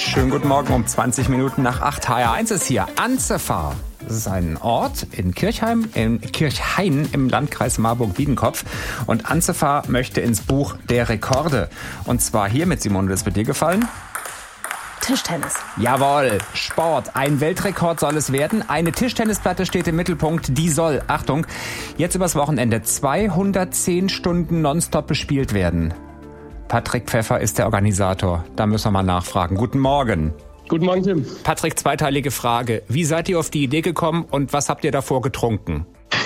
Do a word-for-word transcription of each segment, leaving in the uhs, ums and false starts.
Schönen guten Morgen um zwanzig Minuten nach acht. H R eins ist hier. Anzefa. Das ist ein Ort in Kirchheim, in Kirchhain im Landkreis Marburg-Biedenkopf. Und Anzefa möchte ins Buch der Rekorde. Und zwar hier mit Simone, das wird dir gefallen? Tischtennis. Jawohl, Sport. Ein Weltrekord soll es werden. Eine Tischtennisplatte steht im Mittelpunkt. Die soll, Achtung, jetzt übers Wochenende zweihundertzehn Stunden nonstop bespielt werden. Patrick Pfeffer ist der Organisator. Da müssen wir mal nachfragen. Guten Morgen. Guten Morgen, Tim. Patrick, zweiteilige Frage. Wie seid ihr auf die Idee gekommen und was habt ihr davor getrunken?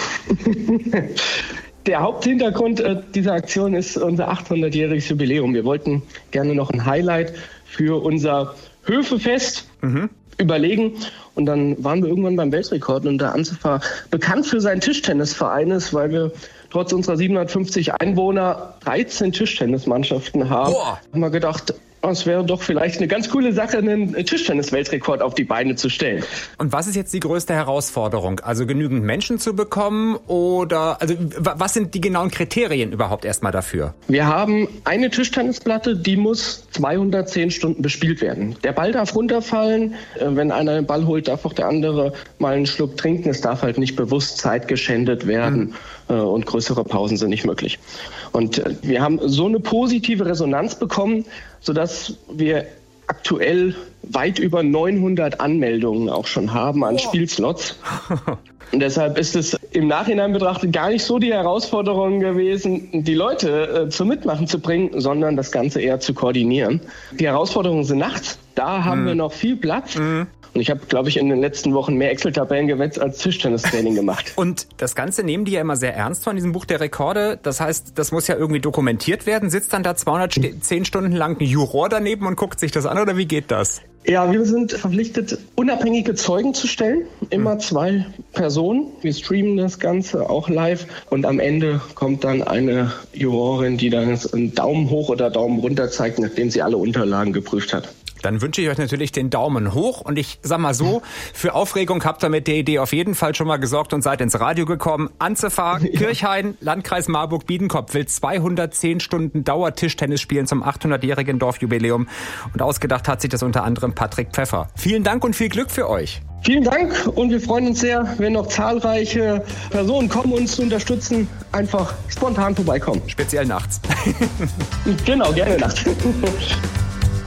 Der Haupthintergrund äh, dieser Aktion ist unser achthundertjähriges Jubiläum. Wir wollten gerne noch ein Highlight für unser Höfefest mhm. überlegen. Und dann waren wir irgendwann beim Weltrekord. Und der Anzefa, bekannt für seinen Tischtennisverein ist, weil wir trotz unserer siebenhundertfünfzig Einwohner dreizehn Tischtennismannschaften haben, Boah. haben wir gedacht, es wäre doch vielleicht eine ganz coole Sache, einen Tischtennis-Weltrekord auf die Beine zu stellen. Und was ist jetzt die größte Herausforderung? Also genügend Menschen zu bekommen oder also was sind die genauen Kriterien überhaupt erstmal dafür? Wir haben eine Tischtennisplatte, die muss zweihundertzehn Stunden bespielt werden. Der Ball darf runterfallen. Wenn einer den Ball holt, darf auch der andere mal einen Schluck trinken. Es darf halt nicht bewusst Zeit geschändet werden mhm. und größere Pausen sind nicht möglich. Und wir haben so eine positive Resonanz bekommen, sodass wir aktuell weit über neunhundert Anmeldungen auch schon haben an oh. Spielslots. Und deshalb ist es im Nachhinein betrachtet gar nicht so die Herausforderung gewesen, die Leute äh, zum Mitmachen zu bringen, sondern das Ganze eher zu koordinieren. Die Herausforderungen sind nachts. Da haben mm. wir noch viel Platz. Mm. Und ich habe, glaube ich, in den letzten Wochen mehr Excel-Tabellen gewetzt als Tischtennistraining gemacht. Und das Ganze nehmen die ja immer sehr ernst von diesem Buch der Rekorde. Das heißt, das muss ja irgendwie dokumentiert werden. Sitzt dann da zweihundertzehn Stunden lang ein Juror daneben und guckt sich das an, oder wie geht das? Ja, wir sind verpflichtet, unabhängige Zeugen zu stellen. Immer zwei Personen. Wir streamen das Ganze auch live. Und am Ende kommt dann eine Jurorin, die dann einen Daumen hoch oder Daumen runter zeigt, nachdem sie alle Unterlagen geprüft hat. Dann wünsche ich euch natürlich den Daumen hoch und ich sag mal so, für Aufregung habt ihr mit der Idee auf jeden Fall schon mal gesorgt und seid ins Radio gekommen. Anzefa, ja. Kirchhain, Landkreis Marburg-Biedenkopf will zweihundertzehn Stunden Dauertischtennis spielen zum achthundertjährigen Dorfjubiläum und ausgedacht hat sich das unter anderem Patrick Pfeffer. Vielen Dank und viel Glück für euch. Vielen Dank und wir freuen uns sehr, wenn noch zahlreiche Personen kommen, uns zu unterstützen. Einfach spontan vorbeikommen. Speziell nachts. Genau, gerne nachts.